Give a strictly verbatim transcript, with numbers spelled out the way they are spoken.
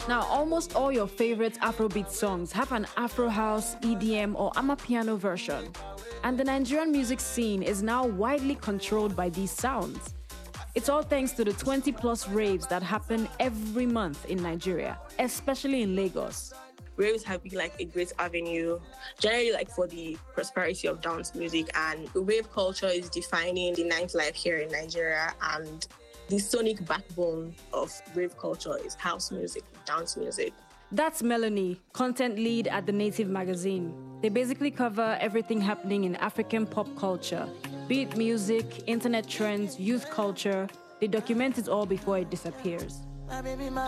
Now, almost all your favorite Afrobeat songs have an Afro house, E D M, or Amapiano version. And the Nigerian music scene is now widely controlled by these sounds. It's all thanks to the twenty plus raves that happen every month in Nigeria, especially in Lagos. Raves have been like a great avenue, generally like for the prosperity of dance music, and rave culture is defining the nightlife here in Nigeria, and the sonic backbone of rave culture is house music, dance music. That's Melanie, content lead at The Native magazine. They basically cover everything happening in African pop culture, be it music, internet trends, youth culture. They document it all before it disappears. My baby, my